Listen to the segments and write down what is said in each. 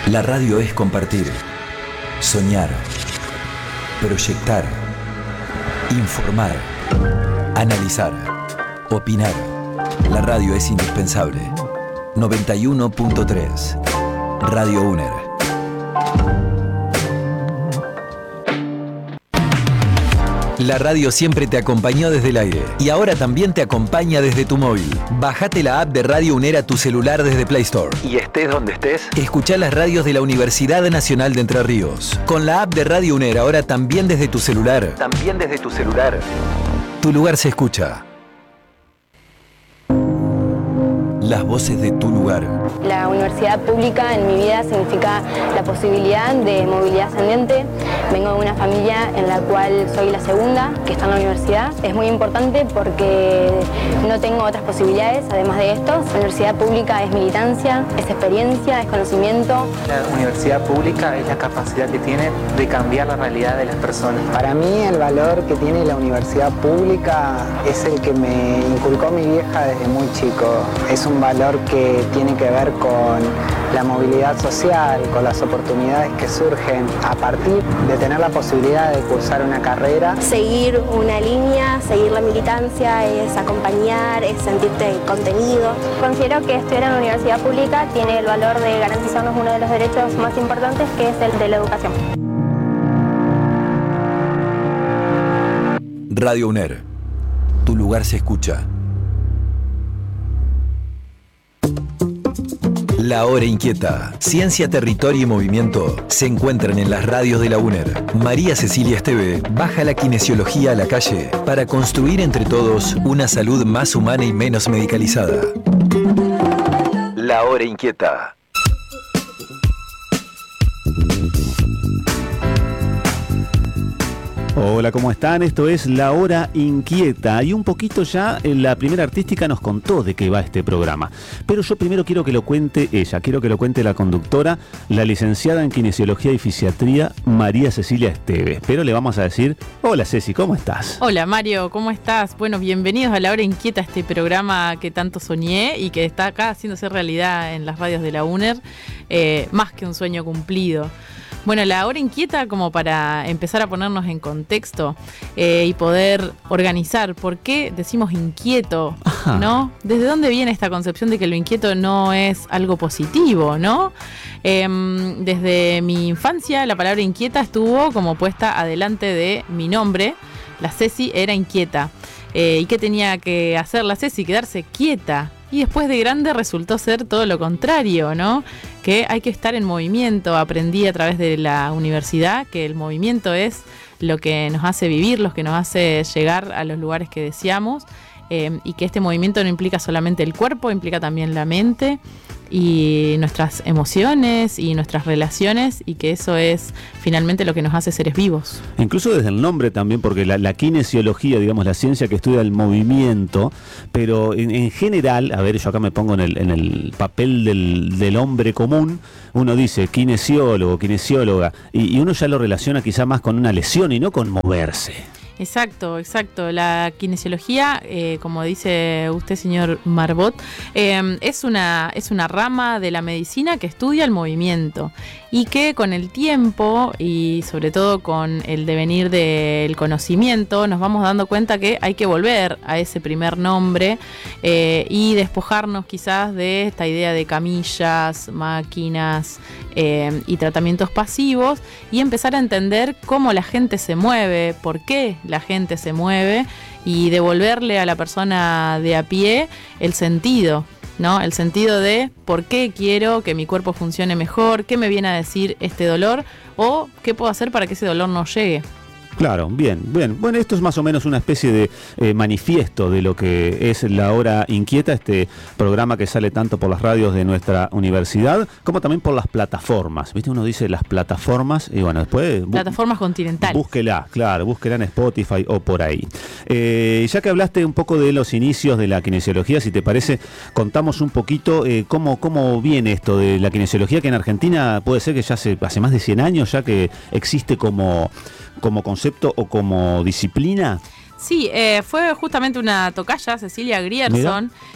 La radio es compartir, soñar, proyectar, informar, analizar, opinar. La radio es indispensable. 91.3 Radio UNER. La radio siempre te acompañó desde el aire y ahora también te acompaña desde tu móvil. Bajate la app de Radio UNER a tu celular desde Play Store. Y estés donde estés, escuchá las radios de la Universidad Nacional de Entre Ríos. Con la app de Radio UNER ahora también desde tu celular. Tu lugar se escucha. Las voces de tu lugar. La universidad pública en mi vida significa la posibilidad de movilidad ascendente. Vengo de una familia en la cual soy la segunda que está en la universidad. Es muy importante porque no tengo otras posibilidades. Además de esto, la universidad pública es militancia, es experiencia, es conocimiento. La universidad pública es la capacidad que tiene de cambiar la realidad de las personas. Para mí el valor que tiene la universidad pública es el que me inculcó mi vieja desde muy chico. Es un valor que tiene que ver con la movilidad social, con las oportunidades que surgen a partir de tener la posibilidad de cursar una carrera. Seguir una línea, seguir la militancia, es acompañar, es sentirte contenido. Considero que estudiar en la universidad pública tiene el valor de garantizarnos uno de los derechos más importantes, que es el de la educación. Radio UNER. Tu lugar se escucha. La Hora Inquieta. Ciencia, territorio y movimiento se encuentran en las radios de la UNER. María Cecilia Esteve baja la kinesiología a la calle para construir entre todos una salud más humana y menos medicalizada. La Hora Inquieta. Hola, ¿cómo están? Esto es La Hora Inquieta y un poquito ya la primera artística nos contó de qué va este programa. Pero yo primero quiero que lo cuente ella, quiero que lo cuente la conductora, la licenciada en Kinesiología y Fisiatría, María Cecilia Esteve. Pero le vamos a decir, hola Ceci, ¿cómo estás? Hola Mario, ¿cómo estás? Bueno, bienvenidos a La Hora Inquieta, este programa que tanto soñé y que está acá haciéndose realidad en las radios de la UNER, más que un sueño cumplido. Bueno, La Hora Inquieta, como para empezar a ponernos en contexto y poder organizar por qué decimos inquieto, ¿no? ¿Desde dónde viene esta concepción de que lo inquieto no es algo positivo, ¿no? Desde mi infancia la palabra inquieta estuvo como puesta adelante de mi nombre. La Ceci era inquieta. ¿Y qué tenía que hacer la Ceci? Quedarse quieta. Y después de grande resultó ser todo lo contrario, ¿no? Que hay que estar en movimiento. Aprendí a través de la universidad que el movimiento es lo que nos hace vivir, lo que nos hace llegar a los lugares que deseamos, y que este movimiento no implica solamente el cuerpo, implica también la mente y nuestras emociones y nuestras relaciones, y que eso es finalmente lo que nos hace seres vivos. Incluso desde el nombre también, porque la kinesiología, digamos, la ciencia que estudia el movimiento, pero en general, a ver, yo acá me pongo en el papel del hombre común, uno dice kinesiólogo, kinesióloga, y uno ya lo relaciona quizá más con una lesión y no con moverse. Exacto. La kinesiología, como dice usted, señor Marbot, es una rama de la medicina que estudia el movimiento y que con el tiempo y sobre todo con el devenir del conocimiento nos vamos dando cuenta que hay que volver a ese primer nombre y despojarnos quizás de esta idea de camillas, máquinas y tratamientos pasivos, y empezar a entender cómo la gente se mueve, por qué la gente se mueve, y devolverle a la persona de a pie el sentido, ¿no? El sentido de por qué quiero que mi cuerpo funcione mejor, qué me viene a decir este dolor, o qué puedo hacer para que ese dolor no llegue. Claro, bien. Bueno, esto es más o menos una especie de manifiesto de lo que es La Hora Inquieta, este programa que sale tanto por las radios de nuestra universidad como también por las plataformas. ¿Viste? Uno dice las plataformas y bueno, después... Plataformas continentales. Búsquela en Spotify o por ahí. Ya que hablaste un poco de los inicios de la kinesiología, si te parece, contamos un poquito cómo viene esto de la kinesiología, que en Argentina puede ser que ya hace más de 100 años ya que existe como concepto o como disciplina. Sí, fue justamente una tocaya, Cecilia Grierson,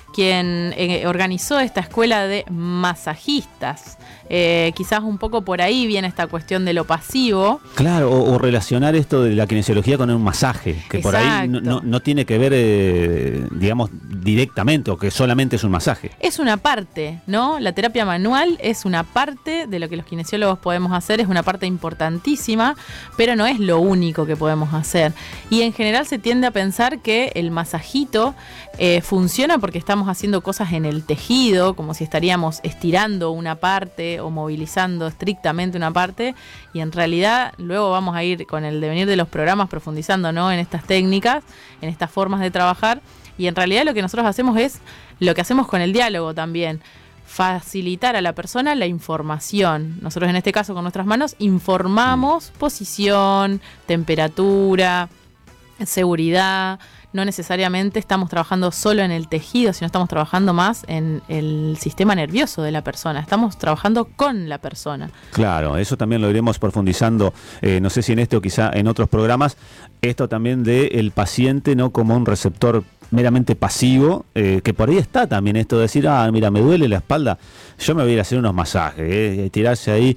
quien organizó esta escuela de masajistas. Quizás un poco por ahí viene esta cuestión de lo pasivo. Claro, o relacionar esto de la kinesiología con un masaje, que por ahí no tiene que ver, digamos, directamente, o que solamente es un masaje. Es una parte, ¿no? La terapia manual es una parte de lo que los kinesiólogos podemos hacer, es una parte importantísima, pero no es lo único que podemos hacer. Y en general se tiende a pensar que el masajito funciona porque estamos haciendo cosas en el tejido, como si estaríamos estirando una parte o movilizando estrictamente una parte, y en realidad luego vamos a ir con el devenir de los programas profundizando, ¿no?, en estas técnicas, en estas formas de trabajar, y en realidad lo que nosotros hacemos es lo que hacemos con el diálogo también, facilitar a la persona la información. Nosotros en este caso con nuestras manos informamos posición, temperatura, seguridad. No necesariamente estamos trabajando solo en el tejido, sino estamos trabajando más en el sistema nervioso de la persona. Estamos trabajando con la persona. Claro, eso también lo iremos profundizando, no sé si en este o quizá en otros programas, esto también de el paciente no como un receptor meramente pasivo, que por ahí está también esto de decir, mira, me duele la espalda, yo me voy a ir a hacer unos masajes, tirarse ahí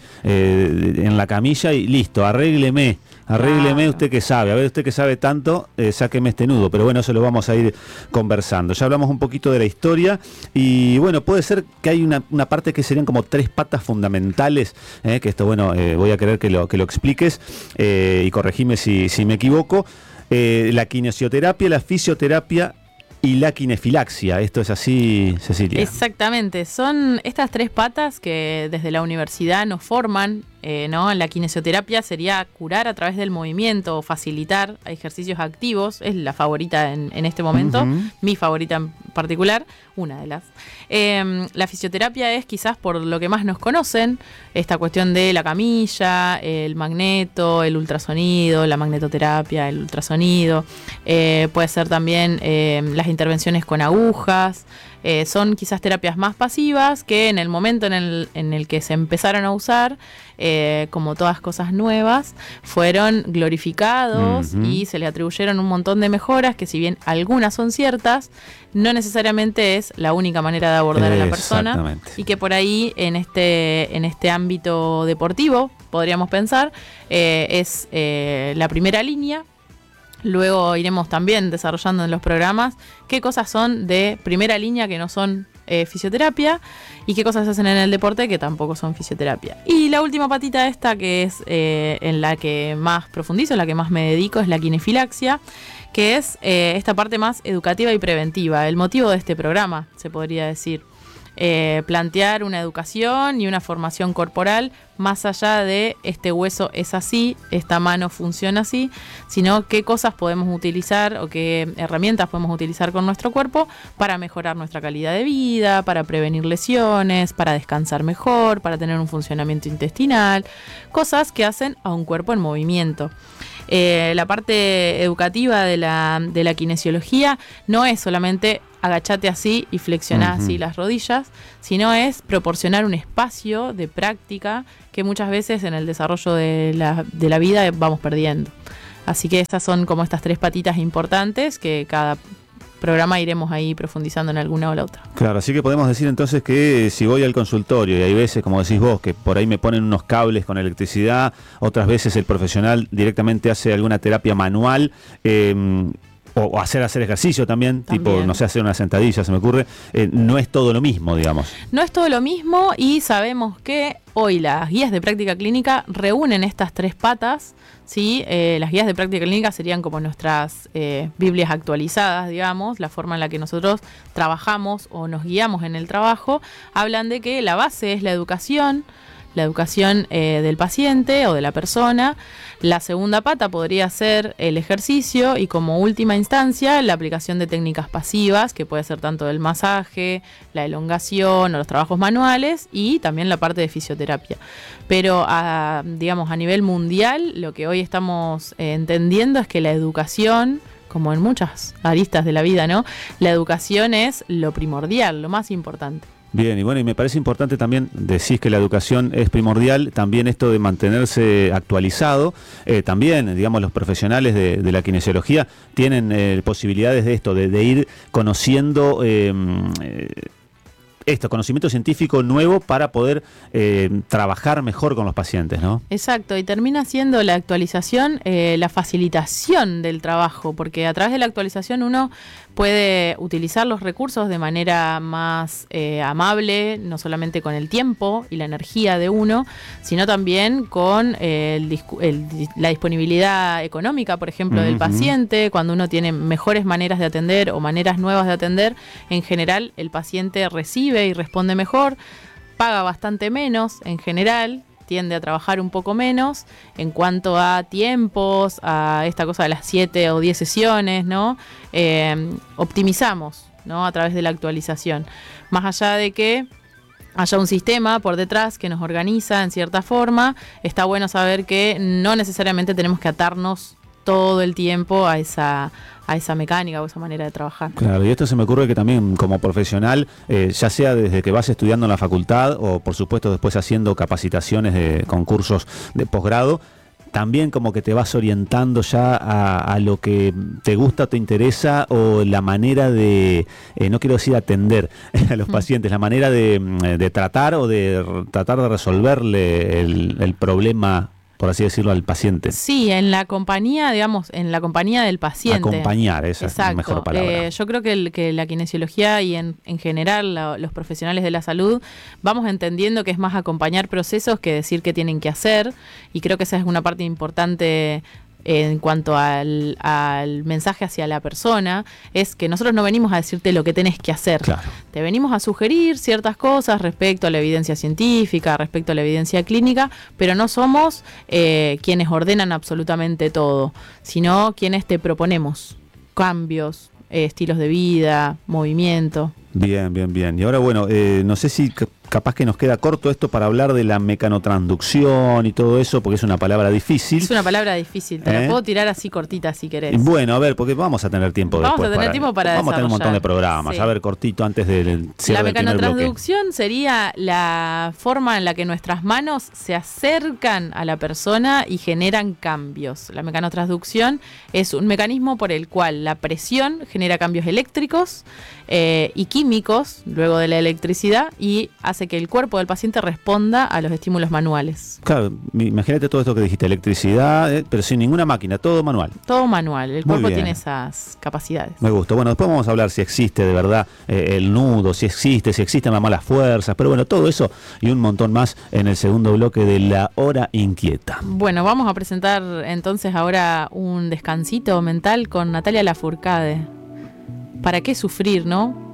en la camilla y listo, arrégleme usted que sabe, a ver usted que sabe tanto, sáqueme este nudo, pero bueno, eso lo vamos a ir conversando. Ya hablamos un poquito de la historia y bueno, puede ser que hay una parte que serían como 3 patas fundamentales, que esto, bueno, voy a querer que lo expliques y corregime si me equivoco. La kinesioterapia, la fisioterapia y la kinefilaxia. ¿Esto es así, Cecilia? Exactamente. Son estas 3 patas que desde la universidad nos forman, ¿no? La kinesioterapia sería curar a través del movimiento o facilitar ejercicios activos. Es la favorita en este momento, mi favorita en particular, una de las. La fisioterapia es quizás por lo que más nos conocen, esta cuestión de la camilla, el magneto, el ultrasonido, la magnetoterapia, el ultrasonido. Puede ser también las intervenciones con agujas. Son quizás terapias más pasivas que en el momento en el que se empezaron a usar, como todas cosas nuevas, fueron glorificados y se le atribuyeron un montón de mejoras que, si bien algunas son ciertas, no necesariamente es la única manera de abordar a la persona, y que por ahí en este ámbito deportivo, podríamos pensar, es la primera línea. Luego iremos también desarrollando en los programas qué cosas son de primera línea que no son fisioterapia y qué cosas se hacen en el deporte que tampoco son fisioterapia. Y la última patita esta, que es en la que más profundizo, en la que más me dedico, es la kinefilaxia, que es esta parte más educativa y preventiva. El motivo de este programa, se podría decir. Plantear una educación y una formación corporal más allá de este hueso es así, esta mano funciona así, sino qué cosas podemos utilizar o qué herramientas podemos utilizar con nuestro cuerpo para mejorar nuestra calidad de vida, para prevenir lesiones, para descansar mejor, para tener un funcionamiento intestinal, cosas que hacen a un cuerpo en movimiento. La parte educativa de la kinesiología no es solamente agachate así y flexioná así las rodillas, sino es proporcionar un espacio de práctica que muchas veces en el desarrollo de la vida vamos perdiendo. Así que estas son como estas 3 patitas importantes que cada programa iremos ahí profundizando en alguna o la otra. Claro, así que podemos decir entonces que si voy al consultorio y hay veces, como decís vos, que por ahí me ponen unos cables con electricidad, otras veces el profesional directamente hace alguna terapia manual, o hacer ejercicio también, tipo, no sé, hacer una sentadilla, se me ocurre, no es todo lo mismo, digamos. No es todo lo mismo, y sabemos que hoy las guías de práctica clínica reúnen estas 3 patas, ¿sí? Las guías de práctica clínica serían como nuestras Biblias actualizadas, digamos, la forma en la que nosotros trabajamos o nos guiamos en el trabajo. Hablan de que la base es la educación del paciente o de la persona. La segunda pata podría ser el ejercicio, y como última instancia la aplicación de técnicas pasivas, que puede ser tanto el masaje, la elongación o los trabajos manuales, y también la parte de fisioterapia. Pero digamos, a nivel mundial, lo que hoy estamos entendiendo es que la educación, como en muchas aristas de la vida, ¿no?, la educación es lo primordial, lo más importante. Bien, y bueno, y me parece importante también, decís que la educación es primordial, también esto de mantenerse actualizado, también, digamos, los profesionales de la kinesiología tienen posibilidades de esto, de ir conociendo conocimiento científico nuevo para poder trabajar mejor con los pacientes, ¿no? Exacto, y termina siendo la actualización la facilitación del trabajo, porque a través de la actualización uno puede utilizar los recursos de manera más amable, no solamente con el tiempo y la energía de uno, sino también con la disponibilidad económica, por ejemplo, del paciente. Cuando uno tiene mejores maneras de atender o maneras nuevas de atender, en general el paciente recibe y responde mejor, paga bastante menos en general, tiende a trabajar un poco menos en cuanto a tiempos, a esta cosa de las 7 o 10 sesiones, ¿no? Optimizamos, ¿no? A través de la actualización. Más allá de que haya un sistema por detrás que nos organiza en cierta forma, está bueno saber que no necesariamente tenemos que atarnos todo el tiempo a esa mecánica o esa manera de trabajar. Claro, y esto se me ocurre que también como profesional, ya sea desde que vas estudiando en la facultad o por supuesto después haciendo capacitaciones de concursos de posgrado, también como que te vas orientando ya a lo que te gusta o te interesa, o la manera de, no quiero decir atender a los pacientes, la manera de tratar o de tratar de resolverle el problema, por así decirlo, al paciente. Sí, en la compañía, digamos, en la compañía del paciente. Acompañar, esa es la mejor palabra. Yo creo que la kinesiología y en general los profesionales de la salud vamos entendiendo que es más acompañar procesos que decir qué tienen que hacer, y creo que esa es una parte importante en cuanto al mensaje hacia la persona, es que nosotros no venimos a decirte lo que tenés que hacer. Claro. Te venimos a sugerir ciertas cosas respecto a la evidencia científica, respecto a la evidencia clínica, pero no somos quienes ordenan absolutamente todo, sino quienes te proponemos cambios, estilos de vida, movimiento. Bien, bien, bien. Y ahora, bueno, no sé si capaz que nos queda corto esto para hablar de la mecanotransducción y todo eso, porque es una palabra difícil. Es una palabra difícil, te la puedo tirar así cortita si querés. Bueno, a ver, porque vamos a tener tiempo después. Vamos a tener tiempo para vamos a tener un montón de programas. Sí. A ver, cortito antes del cierre La del primer bloque. mecanotransducción sería la forma en la que nuestras manos se acercan a la persona y generan cambios. La mecanotransducción es un mecanismo por el cual la presión genera cambios eléctricos y químicos luego de la electricidad, y hace que el cuerpo del paciente responda a los estímulos manuales. Claro, imagínate todo esto que dijiste, electricidad, pero sin ninguna máquina, todo manual. Todo manual, el Muy cuerpo bien. tiene esas capacidades. Me gusta. Bueno, después vamos a hablar si existe de verdad el nudo, si existen las malas fuerzas, pero bueno, todo eso y un montón más en el segundo bloque de La Hora Inquieta. Bueno, vamos a presentar entonces ahora un descansito mental con Natalia Lafourcade. ¿Para qué sufrir, no?